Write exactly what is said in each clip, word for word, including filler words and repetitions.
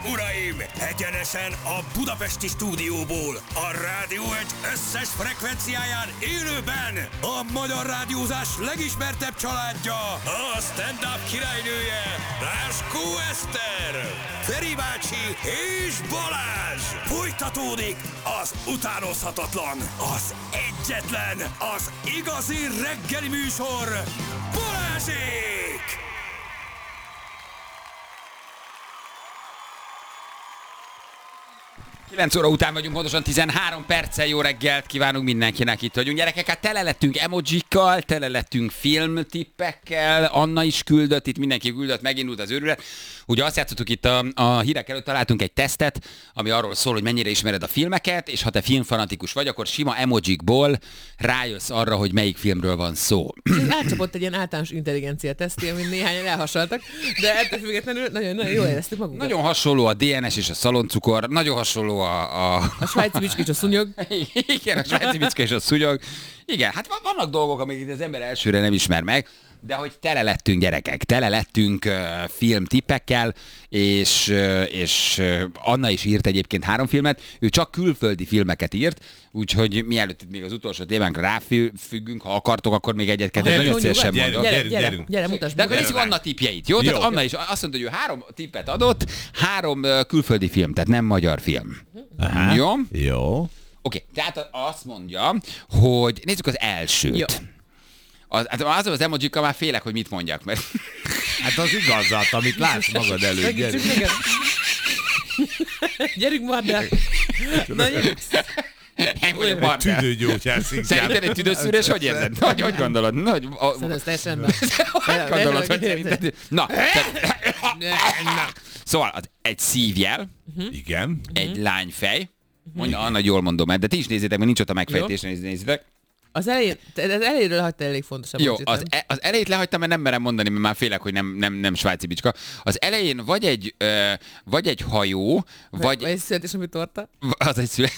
uraim! Egyenesen a budapesti stúdióból, a Rádió egy összes frekvenciáján élőben a magyar rádiózás legismertebb családja, a stand-up királynője, Láskó Eszter, Feri bácsi és Balázs! Folytatódik az utánozhatatlan, az egyetlen, az igazi reggeli műsor, Balázsék! kilenc óra után vagyunk, pontosan tizenhárom perccel. Jó reggelt kívánunk mindenkinek, itt vagyunk. Gyerekek, hát tele lettünk emojikkal, tele lettünk filmtippekkel, Anna is küldött, itt mindenki küldött, megindult az őrület. Ugye azt játszottuk itt a, a hírek előtt, találtunk egy tesztet, ami arról szól, hogy mennyire ismered a filmeket, és ha te filmfanatikus vagy, akkor sima emojikból rájössz arra, hogy melyik filmről van szó. Átcsapott egy ilyen általános intelligencia teszti, amin néhányan elhasaltak, de ettől függetlenül nagyon, nagyon jól éreztük magunkat. Nagyon hasonló a dé en es és a szaloncukor, nagyon hasonló a... A, a svájci bicska és a szúnyog. Igen, a svájci bicska és a szúnyog. Igen, hát vannak dolgok, amiket az ember elsőre nem ismer meg, de hogy tele lettünk gyerekek, tele lettünk uh, filmtippekkel, és, uh, és uh, Anna is írt egyébként három filmet, ő csak külföldi filmeket írt, úgyhogy mielőtt még az utolsó témánkra ráfüggünk, ha akartok, akkor még egyet-kettőt nagyon szívesen mondok. Gyere, gyere, gyere, gyere, mutasd de akkor nézzük Anna tippjeit, jó? jó? Tehát Anna is azt mondta, hogy ő három tippet adott, három uh, külföldi film, tehát nem magyar film. Aha. Jó? Jó. Oké, okay, tehát azt mondja, hogy nézzük az elsőt. Jó. Az, az az emojikkal már félek, hogy mit mondjak, mert... Hát az igazat, amit látsz magad előtt. Gyerünk, gyerünk Mardel. Tüdőgyógyász inkább. Szerinted egy tüdőszűrés, hogy érzed? Hogy, hogy gondolod? Hogy, Szerintem ez teljesen rendben. Hogy gondolod, hogy szerinted... Na, szóval az egy szívjel. Igen. Egy lányfej. Mondja, Anna, jól mondom, de ti is nézzétek, mert nincs ott a megfejtés, nézzétek. Az elején, az elejéről hagytál elég fontos. Jó, az, e, az elejét lehagytam, mert nem merem mondani, mert már félek, hogy nem, nem, nem svájci bicska. Az elején vagy egy, ö, vagy egy hajó, vagy... Vagy egy születésnapú torta. Az egy szület...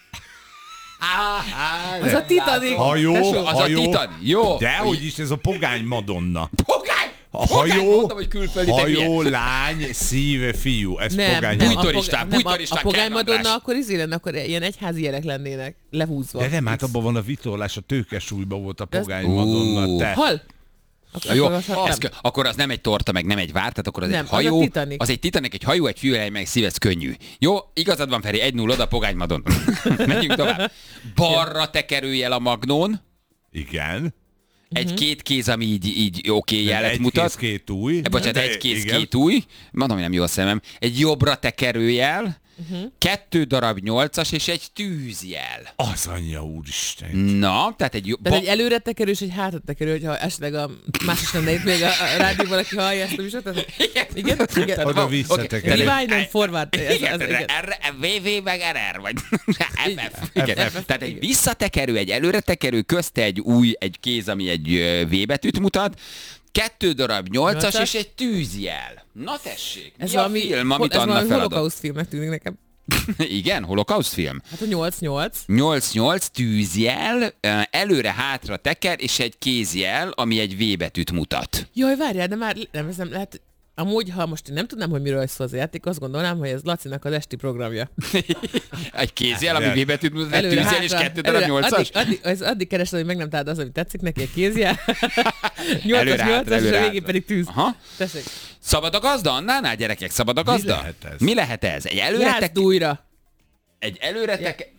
Az a Titanic. Hajó, Tesó, az hajó. a Titanic. Jó. Dehogy is, ez a pogány Madonna. Pogány! A hajó, mondtam, hogy külföldi, hajó, lány, szíve, fiú. Ez nem, pogány nem, Madonna. Bújtoristán, nem, bújtoristán, a, a pogány Madonna akkor izé lenne, akkor ilyen egyházi jelek lennének, lehúzva. De nem, hát abban van a vitorlás, a tőkesúlyban volt a pogány Madonna. Te. Hal! Akkor, jó, akkor, az, az, akkor az nem egy torta, meg nem egy vár, tehát akkor az nem, egy hajó. Az, a Titanic. az egy Titanic, egy hajó, egy fűelej, meg szív, ez könnyű. Jó, igazad van, Feri, egy null oda, pogány Madonna. Menjünk tovább. Balra tekerőjel a magnón. Igen. Egy-két kéz, ami így, így oké okay, jelet egy mutat. Egy kéz, két új. E, bocsánat, egy kéz, igen. Két új. Mondom, hogy nem jó a szemem. Egy jobbra tekerőjel. Uh-huh. Kettő darab nyolcas és egy tűzjel. Az anyja úristen. Na, tehát egy... Ba... egy előre tekerő és egy hátra tekerő, hogyha esetleg a más is lenne itt még a, a rádióban, aki hallja ezt a műsort. Igen. Igen? Igen. Oda visszatekerő. Rewind and forward. Igen, vé vé meg er er, vagy ef ef. Igen. Tehát egy visszatekerő, egy előre tekerő, közte egy új, egy kéz, ami egy V betűt mutat, kettő darab nyolcas és egy tűzjel. Na tessék, ez mi a valami, film, amit ez Anna feladott? Ez holokauszt filmnek tűnik nekem. Igen, holokauszt film. Hát a nyolc nyolc. nyolc nyolc tűzjel, előre-hátra teker, és egy kézjel, ami egy V betűt mutat. Jaj, várjál, de már nem, ez nem lehet... Amúgy, ha most én nem tudnám, hogy miről szól az játék, azt gondolnám, hogy ez Lacinak az esti programja. Egy kézjel, ami V betűt mutat, egy előre, tűzjel és kettő darab nyolcas? Addig, addig, addig keresed, hogy meg nem találod az, ami tetszik neki, egy kézjel. nyolcas, nyolcas, és a végén pedig tűz. Aha. Tessék. Szabad a gazda? Annál, gyerekek, szabad a gazda? Mi lehet ez? Mi lehet ez? Egy előre újra. Egy előre tek...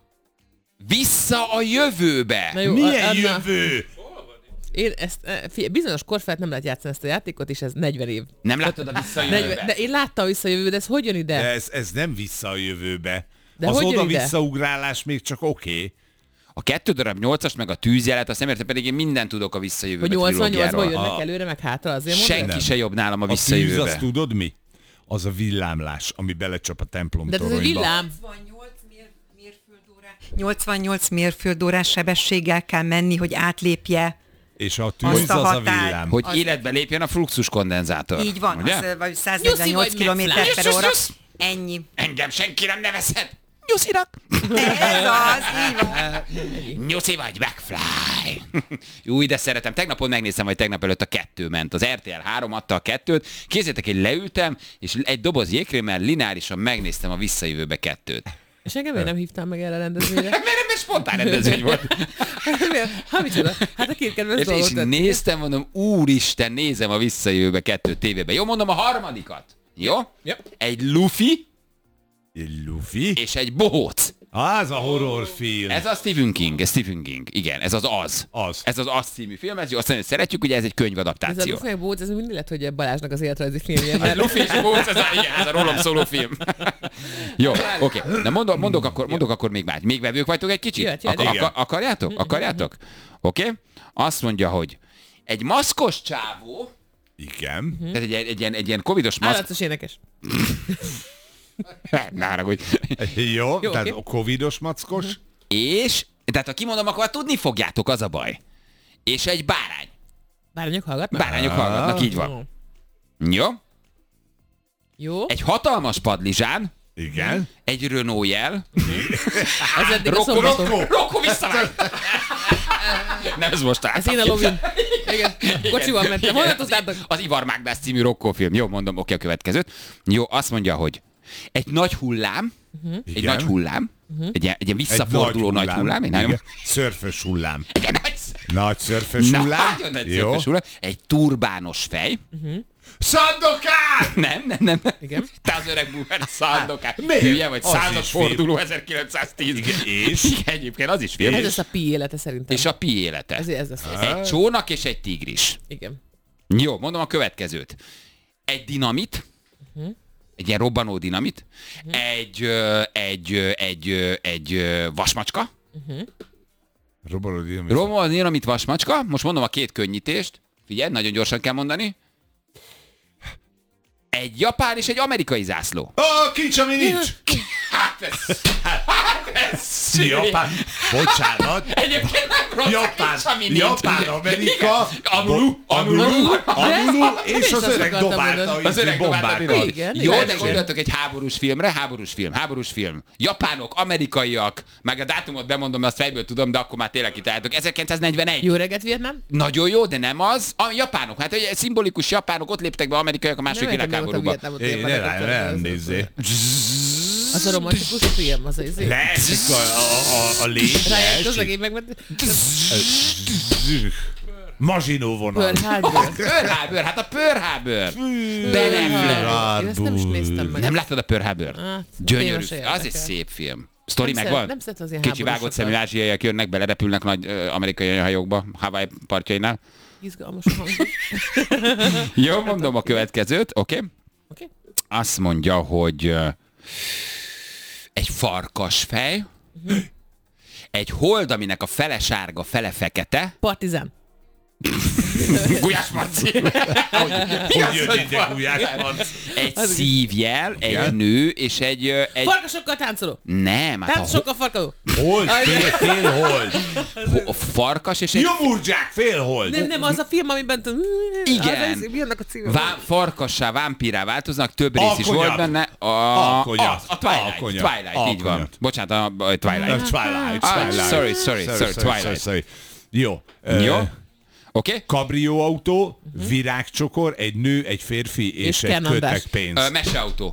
Vissza a jövőbe! Jó, milyen Anna... jövő? Én ezt, figyelj, bizonyos kor felett nem lehet játszani ezt a játékot, és ez negyven év. Nem láttad a Vissza a jövőbe? De én láttam a Vissza a jövőbe, de ez hogy jön ide? De ez, ez nem vissza a jövőbe. De az oda-visszaugrálás még csak oké. Okay. A kettő darab nyolcas, meg a tűzjelet, azt nem értem, pedig én mindent tudok a Vissza a jövőbe trilógiáról. Hogy nyolcvannyolcból jönnek a... előre, meg hátra, azért senki mondod? se jobb nálam a Vissza a jövőbe. A tűz, azt tudod mi? Az a villámlás, ami belecsap a templom de toronyba. De ez a villám. nyolcvannyolc mérföldórás sebességgel kell menni, hogy átlépje. És a tűz az a, az a villám. Hogy az... életbe lépjen a fluxus kondenzátor. Így van, ugye? az, vagy száznegyvennyolc kilométer per óra. Ennyi. Engem senki nem nevezhet. Nyuszinak. Ez az, így van. Nyuszi vagy, McFly. Új, de szeretem. Tegnapon megnéztem, hogy tegnap előtt a kettő ment. Az er té el három adta a kettőt. Kézzétek, én leültem, és egy doboz jégkrémmel lineárisan megnéztem a Visszajövőbe kettőt. És engem miért nem hívtam meg erre a rendezvényre? Mert nem spontán rendezvény volt. Ha, micsoda? Hát a két kedvenc És, dolgot és tett. néztem, mondom, úristen, nézem a Visszajövőbe kettő tévében. Jó, mondom a harmadikat. Jó? Ja. Egy lufi Egy lufi? és egy bohóc. Az a horrorfilm. Ez a Stephen King, ez Stephen King. Igen, ez az Az. Az. Ez az Az című film, ez jó, azt nagyon szeretjük, ugye ez egy Ez a könyvadaptáció. Luffy meg Bóc, ez mindig lett, hogy Balázsnak az életrajzi filmje. A Mert Luffy és a Bohóc, ez a, igen, ez a rólam szóló film. Jó, oké. Okay. Na mondok, mondok, akkor, mondok akkor még más. Még vevők vagytok egy kicsit? Jöhet, jöhet. Ak- Igen. ak- akarjátok? Akarjátok? Oké? Okay? Azt mondja, hogy egy maszkos csávó, Igen. Hm? tehát egy, egy, ilyen, egy ilyen covidos maszk... állatos énekes. Ne haragudj. Jó, Jó, tehát oké. a covidos mackos. És, tehát ha kimondom, akkor tudni fogjátok, az a baj. És egy bárány. Bárányok hallgatnak? Bárányok hallgatnak, így van. Jó? Jó. Egy hatalmas padlizsán, Igen. egy Renault jel. Ez eddig a Rokko, szombaton. Rokko, Rokko visszamegy! Nem, ez most Ez én a lovin. Igen. Kocsival mentem. Honnan tudtátok? Az Ivar Mágdász című Rokko film. Jó, mondom, oké, a következőt. Jó, azt mondja, hogy egy nagy hullám, egy Igen. nagy hullám, egy ilyen, egy ilyen visszaforduló nagy hullám, egy nagyon, Igen. Szörfös hullám. egy ilyen nagy, Nagy szörfös na, hullám. nagyon nagy Jó. szörfös hullám, egy turbános fej. Szandokán! Nem, nem, nem. Igen. Te az öreg búver, Szandokán. Miért? Hülye vagy, Az százas is film. forduló ezerkilencszáztíz. Igen, és? Igen, egyébként az is film. Ez lesz a pi élete szerintem. És a pi élete. Ez, ez lesz az. Egy csónak és egy tigris. Igen. Jó, mondom a következőt. Egy dinamit, egy ilyen robbanó dinamit, egy, ö, egy, ö, egy, ö, egy ö, vasmacska, Robbanó dinamit. robbanó dinamit vasmacska, most mondom a két könnyítést, figyelj, nagyon gyorsan kell mondani. Egy japán és egy amerikai zászló. Ó, kincs, ami nincs! Hát ez... Hát ez... Japán. Bocsánat. Egyébként nem rossz, Japán, nincs, ami nincs. Japán, Amerika, Amulu, Amulu, Amulu. Amulu, és is az azt öreg akartam dobálta mondani. Az öreg bombákat. bombákat. Igen, Jó, igen. de gondoltok egy háborús filmre, háborús film, háborús film. Japánok, amerikaiak, meg a dátumot bemondom, azt fejből tudom, de akkor már tényleg kitáltok. ezerkilencszáznegyvenegy. Jó reggelt, Vietnám? Nagyon jó, de nem az. A japánok, hát egy szimbolikus japánok, ott léptek be amerikaiak a második Nem értem, mióta világháborúba. Vietnámot Én értem, ne rá, ez- nem nézzé. Az a romantikus film, az az izé. Leszik a, a, a, a légy. Rájön közlegény meg, mert Mazsinó vonal. Pearl Harbor. Pearl Harbor, hát a Pearl Harbor. Ben Affleck. Én ezt nem is néztem meg. Nem láttad a Pearl Harbor? Hát, Gyönyörű. téma se Az egy érdekel. szép film. Sztori Nem megvan? szeret- nem szeret az ilyen Kicsi vágott háborúsokat. szemű ázsiaiak jönnek, belerepülnek nagy ö, amerikai hajókba, Hawaii partjainál. Izgalmas hangzik. Jó, mondom a következőt, oké? Okay? Oké? Azt mondja, hogy ö, egy farkasfej, egy hold, aminek a fele sárga, fele fekete. Partizán. Gulyás Marci. Hogy jön ide Gulyás Marci? Egy szívjel, egy nő, és egy... ö, egy... Farkasokkal táncoló. Nem, hát a, Táncosokkal farkadó. Hold, fél, fél hold. ho- a farkas és egy... Jomurdzsák, fél hold. Nem, nem, az a film, amiben... tud- Igen. Az, mi annak a címe? Vá- farkassá, vámpírá változnak, több rész is Alkonyak. volt benne. A, Alkonyak. az, a Twilight, Alkonyak. Twilight, így van. Alkonyak. Bocsánat, a, a Uh, Twilight. Twilight, Ah, Twilight. sorry, sorry, sorry, Twilight. sorry. Jó. Jó? Ö, Oké? Kabrióautó, virágcsokor, egy nő, egy férfi és, És egy Ken András. kötekpénz. Ö, Meseautó.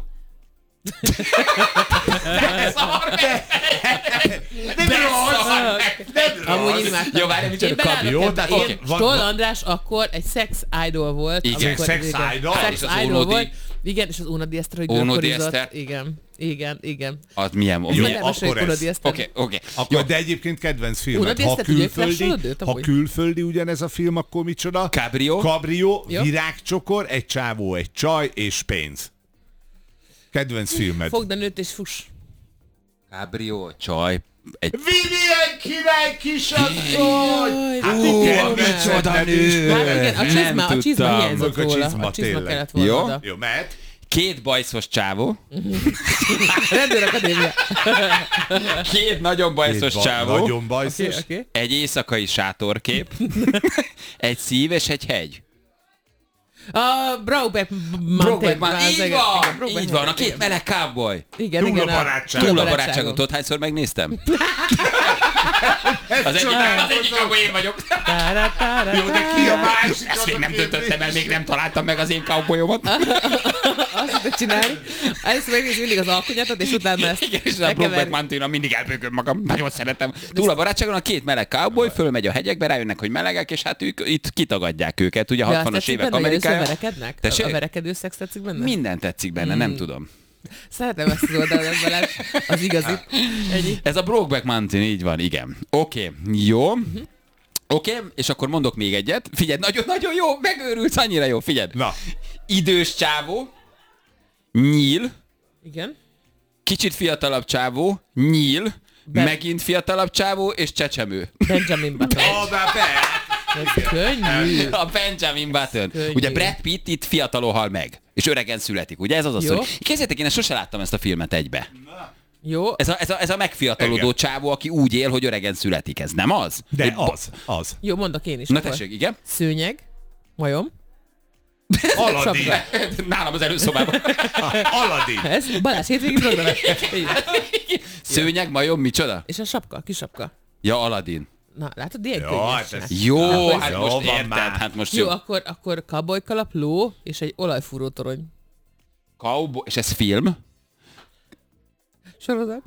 Amúgy imádtam. Jó, várj, micsoda Én beláttam kabrió, ebbe. tehát Én- oké, van- Stoll van- András akkor egy sex idol volt. Igen, amikor- sex igen, idol? Sex És az idol Ónodi. volt. Igen, és az Ónodi Eszter, hogy Ónodi görkorizott. Eszter. Igen, igen, igen. Az milyen Jó, volt? Majd elmeséljük akkor ez. Ónodi Eszter. Oké, oké. Akkor, de egyébként kedvenc filmet. Unod Ha ezt, tudja, hogy külföldi, flasholod őt ha amúgy? külföldi ugyanez a film, akkor micsoda? Cabrio. Kabrió, Jó. virágcsokor, egy csávó, egy csaj és pénz. Kedvenc filmed. Fogd a nőt és fuss. Cabrio, csaj. Egy... Vilien király kisasszony! Hát Ú, igen, micsoda micsoda nő! Hát igen, a Nem csizma, a csizma tudtam. hiányzott A róla. csizma, A csizma tényleg. kellett volna Jó. oda. Jó, mehet? Két bajszos csávó. Rendőrakadémia. Két nagyon bajszos Két ba- csávó. Nagyon bajszos. Oké, oké. Egy éjszakai sátorkép. Egy szív és egy hegy. A Brokeback Brokeback Mountain. Mountain. Így van, így van, a két meleg cowboy. Igen, Túl igen. a barátságon. Túl a barátságon. Tudod, hányszor megnéztem? Az egyik, az egyik cowboy én vagyok. Jó, de ki a másik? Ezt még nem döntöttem el, még nem találtam meg az én cowboyomat. Azt tudod csinálni. Először megnézni mindig az alkonyatot, és utána ezt Igen, és a Brokeback Mountain-on mindig elbőgöm magam. Nagyon szeretem. Túl a barátságon a két meleg cowboy fölmegy a hegyekbe, rájönnek, hogy melegek, és hát ők itt kitagadják őket. Ugye a hatvanas évek Amerikája. Verekednek? A verekedő szex tetszik benne? Minden tetszik benne, nem tudom. Szeretem ezt az oldalon, Balázs. Az igazi. Ennyi. Ez a Brokeback Mountain, így van, igen. Oké, okay, jó. Uh-huh. Oké, okay, és akkor mondok még egyet. Figyelj, nagyon-nagyon jó, megőrülsz, annyira jó, figyelj. Na. Idős csávó, nyíl, Igen. kicsit fiatalabb csávó, nyíl, Be- megint fiatalabb csávó, és csecsemő. Benjamin Button. Ó, de be! Ez könnyű. A Benjamin Button. Könnyű. Ugye Brad Pitt itt fiatalon hal meg, és öregen születik. Ugye ez az a Jó. sztori. Képzeljétek, én sose láttam ezt a filmet egybe. Jó. Ez a, ez a, ez a megfiatalodó Igen. csávó, aki úgy él, hogy öregen születik. Ez nem az? De Egy ba- az, az. Jó, mondok én is. Na akkor. tessék, igen? Szőnyeg. Majom. Aladdin. Sapka. Nálam az előszobában. Aladdin. Ez Balázs hétvégi program. Szőnyeg, majom, micsoda? És a sapka, kis sapka. Ja, Aladdin. Na, látod, ilyen Jó, könnyes hát se. ez- Jó, Hát, hát jó most van érted, már. hát most Jó, jó. akkor, akkor cowboykalap, ló és egy olajfúró torony. Cowboy, és ez film? Sorozat.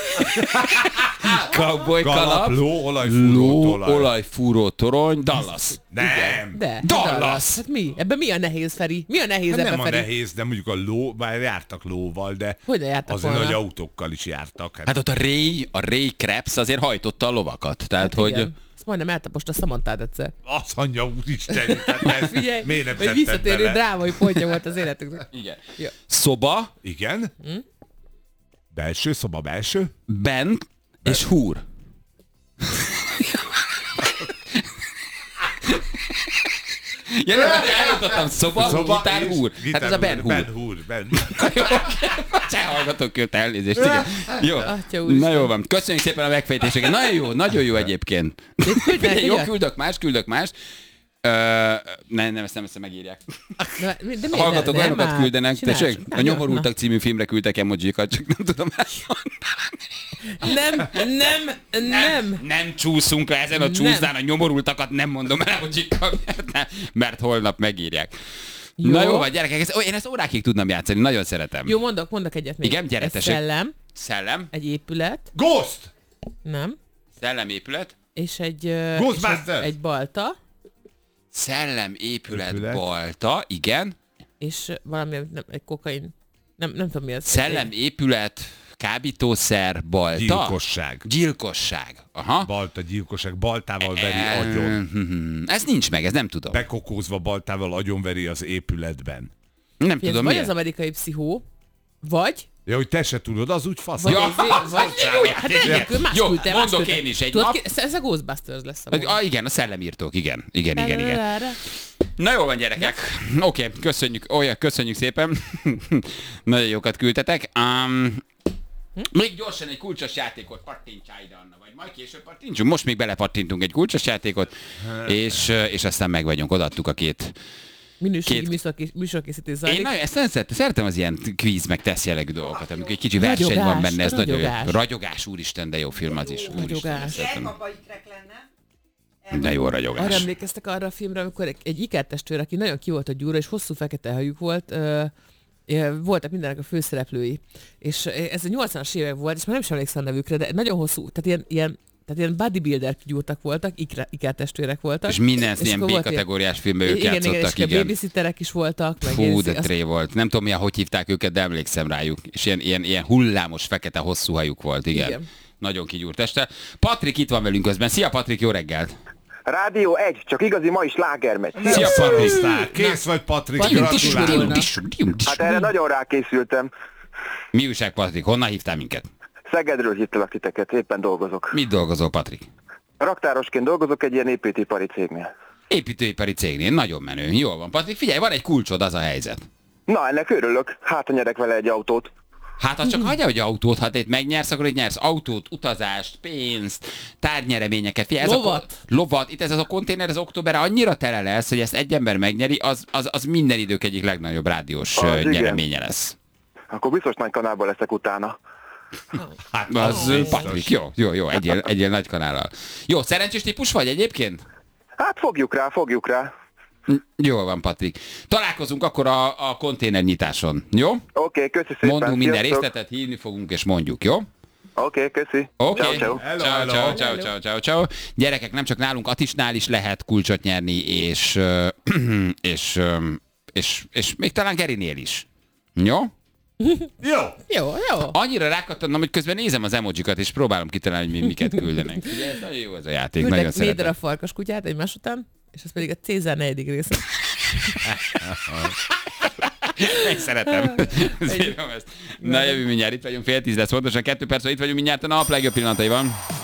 Cowboy kalap, Galapló, olajfúró, ló, olaj. olajfúró torony, Dallas. Nem. De. Dallas. Hát mi? Ebben mi a nehéz, Feri? Mi a nehéz Hát ebben, nem a Feri? nehéz, de mondjuk a ló, bár jártak lóval, de Hogy ne jártak azért volna? nagy autókkal is jártak. Hát, Hát ott a Ray, a Ray Krebs azért hajtotta a lovakat. Tehát, Hát hogy... igen. Ezt majdnem eltapost a Samantát egyszer. az anyja úristen, tehát ez, Figyelj, miért nem hogy tetted visszatérő bele? drámai pontja volt az életünknek. Igen. Ja. Szoba, Igen? Hm? Belső, szoba belső? bent és húr. Ja, nem, eljutottam szoba, szoba gitár, húr. Hát ez a Ben Húr. Ben Húr, Ben. Se hallgatok őt, elnézést. Igen. Jó. Atya úristen. Na jó van. Köszönjük szépen a megfejtéseket. Nagyon jó, nagyon jó egyébként. küldj, Jó, küldj. küldök más, küldök más. Ö, nem, nem, ezt nem, ezt megírják. De, de miért A hallgatók nem? olyanokat már. küldenek, Csináld, tessék? csináld. A Nyomorultak című filmre küldtek emojikat, csak nem tudom Nem, nem, nem. Nem csúszunk le ezen a Nem. csúszdán, a nyomorultakat nem mondom el emojikkal, mert, nem, mert holnap megírják. Jó. Na jó van, gyerekek, ezt, ó, én ezt órákig tudnam játszani, nagyon szeretem. Jó, mondok, mondok egyet még. Igen, gyere, Egy tessék. szellem, Szellem, egy épület, Ghost! nem, szellemépület, és egy, ö, és Ghostbusters! egy, egy balta, szellemépület, Épület. balta, igen. és valami, nem, egy kokain, nem, nem tudom mi az. Szellemépület, kábítószer, balta. Gyilkosság. Gyilkosság. Aha. Balta gyilkosság, baltával veri agyon. Mhm. Ez nincs meg, ez nem tudom. Bekokózva baltával agyonveri az épületben. Nem Ez tudom, vagy mi az amerikai pszichó, vagy, Ja, hogy te se tudod, az úgy fasz. vagy, Ja, egy, vé- vagy jó, hát igen. egyébként más Jó, küldte, más mondok küldte. én is egy Tudod, nap. ki- Ez a Ghostbusters lesz a Ah, igen, a szellemírtók, igen. Igen, igen, igen. Na jó van, gyerekek. Oké, okay, köszönjük, olyan, köszönjük szépen. Nagyon jókat küldtetek. Um, még gyorsan egy kulcsos játékot pattintsál ide, Anna, vagy majd később pattintsunk. Most még belepattintunk egy kulcsos játékot, és, és aztán meg vagyunk, odaadtuk a két. Minőségi Két- műsorkés- műsorkészítés Én zajlik. nagyon, ezt nagyon szeretem, szeretem az ilyen kvíz meg tesz jellegű dolgokat, amikor egy kicsi verseny Ragyogás, van benne, ez nagyon jó. ragyogás. Ragyogás, úristen, de jó film az is. Úristen, Ragyogás. szeretem. Gyermapaikrek lenne. De jó Arra ragyogás. emlékeztek arra a filmre, amikor egy, egy ikertestvér, aki nagyon ki volt a gyúra, és hosszú fekete hajuk volt, ö, ö, voltak mindenek a főszereplői. És ez a nyolcvanas évek volt, és már nem is emlékszem a nevükre, de nagyon hosszú, tehát ilyen, ilyen tehát ilyen bodybuilder gyúrtak voltak, ikre, ikertestvérek voltak. És minden ilyen akkor volt B-kategóriás filmben ők igen, igen, és játszottak, a igen. babysitterek is voltak. Meg Fú, ilyen- de azt- tré volt. Nem tudom, milyen, hogy hívták őket, de emlékszem rájuk. És ilyen, ilyen, ilyen hullámos, fekete, hosszú hajuk volt, igen. Igen. Nagyon kigyúrt este. Patrik itt van velünk közben. Szia, Patrik, jó reggelt! Rádió egy, csak igazi ma is sláger megy. Szia, Patrik! Szar, kész vagy, Patrik, Patrik, gratulálok. gratulálok. Hát erre nagyon rákészültem. Mi újság, Patrik? Honnan hívtál minket? Szegedről hívtalak titeket, éppen dolgozok. Mit dolgozol, Patrik? Raktárosként dolgozok egy ilyen építőipari cégnél. Építőipari cégnél. Nagyon menő. Jól van, Patrik. Figyelj, van egy kulcsod, az a helyzet. Na, ennek örülök. Hát, ha nyerek vele egy autót. Hát az csak hagyja, hogy autót, ha te itt megnyersz, akkor itt nyersz autót, utazást, pénzt, tárgynyereményeket. Figyelj, ez Lovat. A, lovat. Itt ez az a konténer az októberre annyira tele lesz, hogy ezt egy ember megnyeri, az, az, az minden idők egyik legnagyobb rádiós Az uh, igen. nyereménye lesz. Akkor biztos nagy kanálban leszek utána. Hát az uh, Patrik, jó, jó, jó, egyél, egyél nagy kanállal. Jó, szerencsés típus vagy egyébként? Hát fogjuk rá, fogjuk rá. Jól van, Patrik. Találkozunk akkor a, a konténer nyitáson, jó? Oké, okay, köszi szépen. Mondunk minden Sziasztok. részletet, hívni fogunk és mondjuk, jó? Oké, okay, köszi. Oké. Ciao, ciao. Hello, Ciao, hello. ciao, ciao, ciao, ciao, ciao. Gyerekek, nem csak nálunk, Atisnál is lehet kulcsot nyerni, és, ö, és, ö, és, és még talán Gerinél is. Jó? Jó. Jó, jó. Annyira rákattannom, hogy közben nézem az emojikat, és próbálom kitalálni, hogy mi miket küldenek. Ugye, ez nagyon jó ez a játék, nagyon Küldek négy szeretem. darab farkas kutyát egymás után, és ez pedig a Cézár negyedik része. Én szeretem. Szépen ezt. Na jövő mindjárt, itt vagyunk fél tíz lesz, pontosan kettő perc, itt vagyunk mindjárt a nap legjobb pillanataiban.